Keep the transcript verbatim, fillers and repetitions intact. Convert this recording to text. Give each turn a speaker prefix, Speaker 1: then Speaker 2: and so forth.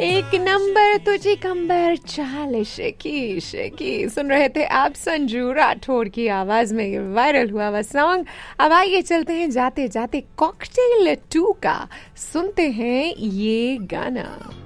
Speaker 1: एक नंबर तुझे कंबर चाल शेकी शेकी सुन रहे थे आप संजू राठौर की आवाज में ये वायरल हुआ हुआ सॉन्ग। अब आइए चलते हैं जाते जाते कॉकटेल टू का सुनते हैं ये गाना।